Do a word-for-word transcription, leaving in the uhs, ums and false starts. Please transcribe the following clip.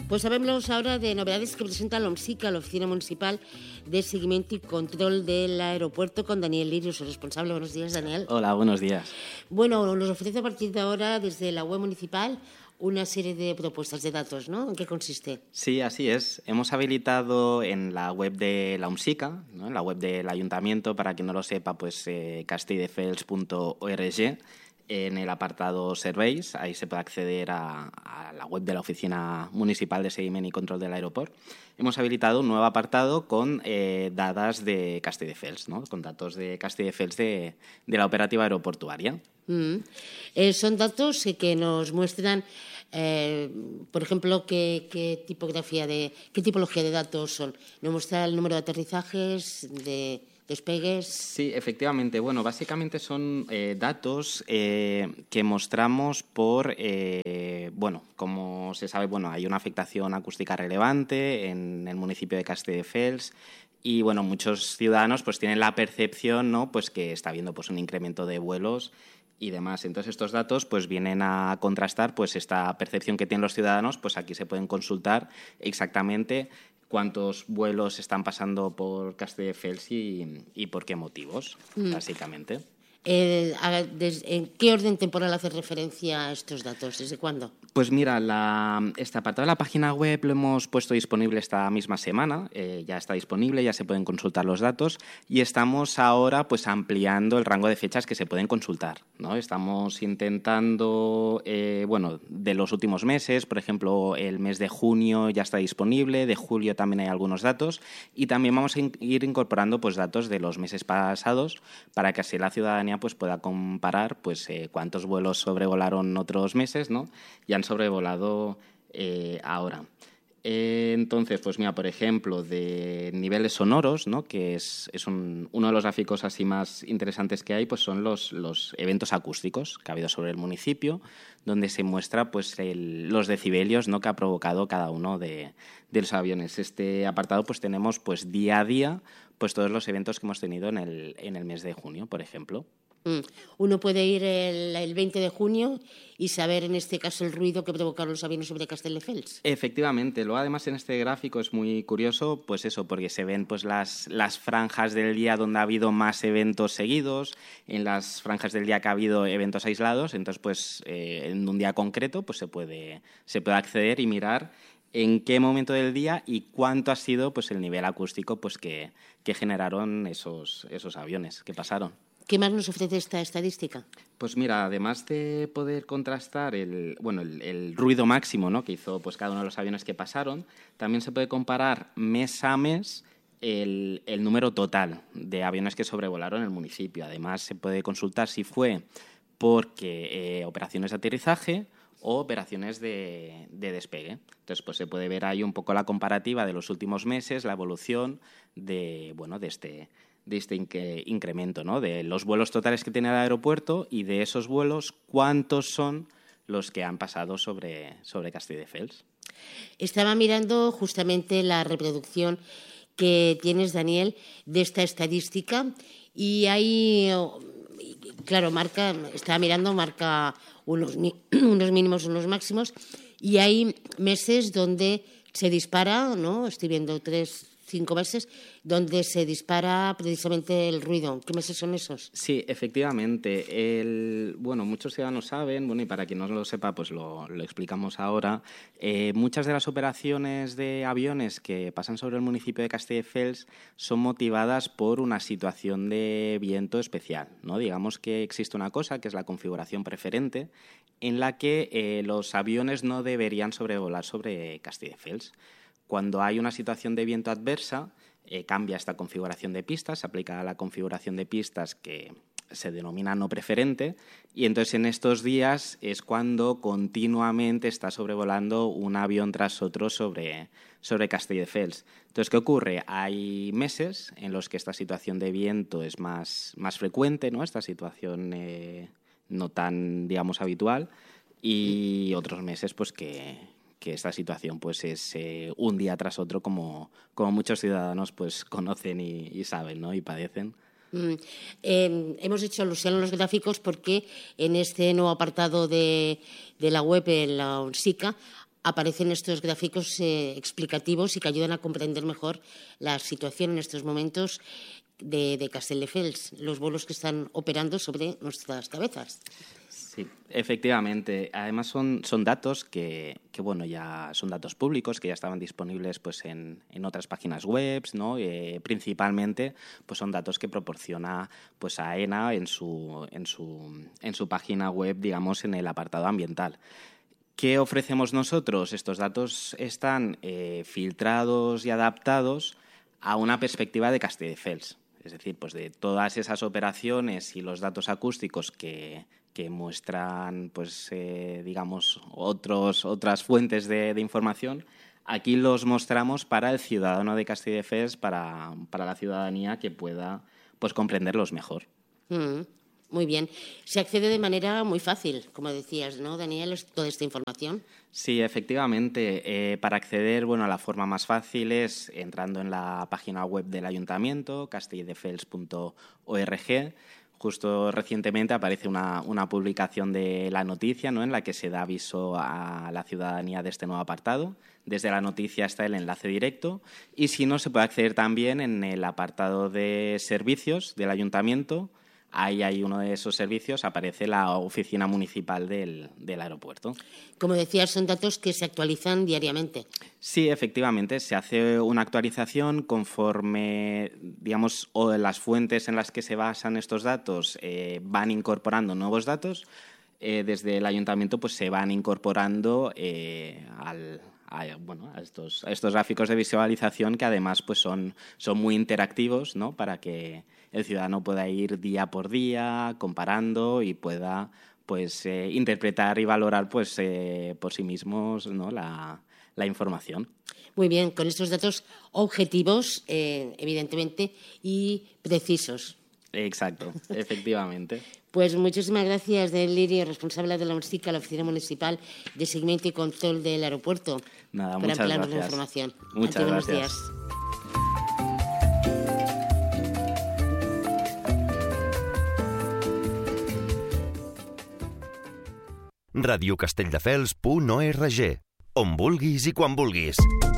Pues hablemos ahora de novedades que presenta la OMSICA, la Oficina Municipal de Seguimiento y Control del Aeropuerto, con Daniel Lirio, su responsable. Buenos días, Daniel. Hola, buenos días. Bueno, nos ofrece a partir de ahora, desde la web municipal, una serie de propuestas de datos, ¿no? ¿En qué consiste? Sí, así es. Hemos habilitado en la web de la OMSICA, ¿no?, en la web del Ayuntamiento, para quien no lo sepa, pues eh, castelldefels punto org, en el apartado Serveis. Ahí se puede acceder a, a la web de la Oficina Municipal de Seguimiento y Control del Aeropuerto. Hemos habilitado un nuevo apartado con eh, dadas de Castelldefels, ¿no?, con datos de Castelldefels de, de la operativa aeroportuaria. Mm. Eh, son datos que, que nos muestran, eh, por ejemplo, qué, qué tipografía de, qué tipología de datos son. Nos muestra el número de aterrizajes, de despegues. Sí, efectivamente. Bueno, básicamente son eh, datos eh, que mostramos por, eh, bueno, como se sabe, bueno, hay una afectación acústica relevante en el municipio de Castelldefels. Y bueno, muchos ciudadanos pues tienen la percepción, ¿no?, pues que está habiendo pues un incremento de vuelos y demás. Entonces, estos datos pues vienen a contrastar pues esta percepción que tienen los ciudadanos. Pues aquí se pueden consultar exactamente cuántos vuelos están pasando por Castelldefels y, y por qué motivos, mm. básicamente. Eh, ¿En qué orden temporal hace referencia a estos datos? ¿Desde cuándo? Pues mira, la, este apartado de la página web lo hemos puesto disponible esta misma semana. Eh, ya está disponible, ya se pueden consultar los datos y estamos ahora pues ampliando el rango de fechas que se pueden consultar, ¿no? Estamos intentando, eh, bueno, de los últimos meses, por ejemplo, el mes de junio ya está disponible, de julio también hay algunos datos y también vamos a in- ir incorporando pues datos de los meses pasados para que así la ciudadanía pues pueda comparar pues eh, cuántos vuelos sobrevolaron otros meses, ¿no?, y han sobrevolado eh, ahora. Eh, entonces, pues mira, por ejemplo, de niveles sonoros, ¿no?, que es, es un, uno de los gráficos así más interesantes que hay, pues son los, los eventos acústicos que ha habido sobre el municipio, donde se muestra pues el, los decibelios, ¿no?, que ha provocado cada uno de, de los aviones. Este apartado pues tenemos pues día a día pues todos los eventos que hemos tenido en el, en el mes de junio, por ejemplo. Uno puede ir el, el veinte de junio y saber, en este caso, el ruido que provocaron los aviones sobre Castelldefels. Efectivamente. Luego, además, en este gráfico es muy curioso, pues eso, porque se ven pues las, las franjas del día donde ha habido más eventos seguidos, en las franjas del día que ha habido eventos aislados. Entonces, pues eh, en un día concreto pues se puede, se puede acceder y mirar en qué momento del día y cuánto ha sido pues el nivel acústico pues que, que generaron esos, esos aviones que pasaron. ¿Qué más nos ofrece esta estadística? Pues mira, además de poder contrastar el, bueno, el, el ruido máximo, ¿no?, que hizo pues cada uno de los aviones que pasaron, también se puede comparar mes a mes el, el número total de aviones que sobrevolaron el municipio. Además, se puede consultar si fue porque eh, operaciones de aterrizaje o operaciones de, de despegue. Entonces, pues se puede ver ahí un poco la comparativa de los últimos meses, la evolución de, bueno, de este de este incremento, ¿no?, de los vuelos totales que tiene el aeropuerto y de esos vuelos, cuántos son los que han pasado sobre, sobre Castelldefels. Estaba mirando justamente la reproducción que tienes, Daniel, de esta estadística y hay, claro, marca, estaba mirando, marca unos, unos mínimos, unos máximos y hay meses donde se dispara, ¿no?, estoy viendo tres, cinco meses, donde se dispara precisamente el ruido. ¿Qué meses son esos? Sí, efectivamente. El, bueno, muchos ciudadanos saben, bueno, y para quien no lo sepa, pues lo, lo explicamos ahora. Eh, muchas de las operaciones de aviones que pasan sobre el municipio de Castelldefels son motivadas por una situación de viento especial, ¿no? Digamos que existe una cosa que es la configuración preferente, en la que eh, los aviones no deberían sobrevolar sobre Castelldefels. Cuando hay una situación de viento adversa, eh, cambia esta configuración de pistas, se aplica a la configuración de pistas que se denomina no preferente, y entonces en estos días es cuando continuamente está sobrevolando un avión tras otro sobre, sobre Castelldefels. Entonces, ¿qué ocurre? Hay meses en los que esta situación de viento es más, más frecuente, ¿no?, esta situación eh, no tan, digamos, habitual, y otros meses pues que... que esta situación pues es eh, un día tras otro, como, como muchos ciudadanos pues conocen y, y saben, ¿no?, y padecen. Mm, eh, hemos hecho alusión a los gráficos porque en este nuevo apartado de, de la web, en la OMSICA, aparecen estos gráficos eh, explicativos y que ayudan a comprender mejor la situación en estos momentos de, de Castelldefels, los vuelos que están operando sobre nuestras cabezas. Sí, efectivamente. Además son, son datos que, que, bueno, ya son datos públicos, que ya estaban disponibles pues, en, en otras páginas web, ¿no? Eh, principalmente pues, son datos que proporciona pues, AENA en su, en, su, en su página web, digamos, en el apartado ambiental. ¿Qué ofrecemos nosotros? Estos datos están eh, filtrados y adaptados a una perspectiva de Castelldefels. Es decir, pues de todas esas operaciones y los datos acústicos que, que muestran, pues, eh, digamos, otros, otras fuentes de, de información, aquí los mostramos para el ciudadano de Castelldefels, para, para la ciudadanía que pueda pues, comprenderlos mejor. Mm, muy bien. Se accede de manera muy fácil, como decías, ¿no, Daniel? Toda esta información. Sí, efectivamente. Eh, para acceder, bueno, la forma más fácil es entrando en la página web del Ayuntamiento, castelldefels punto org. Justo recientemente aparece una, una publicación de la noticia, ¿no?, en la que se da aviso a la ciudadanía de este nuevo apartado. Desde la noticia está el enlace directo y, si no, se puede acceder también en el apartado de servicios del Ayuntamiento. Ahí hay uno de esos servicios, aparece la oficina municipal del, del aeropuerto. Como decías, son datos que se actualizan diariamente. Sí, efectivamente, se hace una actualización conforme, digamos, o las fuentes en las que se basan estos datos eh, van incorporando nuevos datos. Eh, desde el ayuntamiento pues se van incorporando eh, al A, bueno, a, estos, a estos gráficos de visualización que además pues son, son muy interactivos, ¿no?, para que el ciudadano pueda ir día por día comparando y pueda pues eh, interpretar y valorar pues eh, por sí mismos, ¿no?, la, la información. Muy bien, con estos datos objetivos, eh, evidentemente, y precisos. Exacto, efectivamente. Pues muchísimas gracias, Daniel Lirio, responsable de la ONSICA, la Oficina Municipal de Seguimiento y Control del Aeropuerto. Nada, por muchas ampliarnos gracias. la información. Muchas Ante, buenos gracias. días. radiocastelldefels punt org, on vulguis i quan vulguis.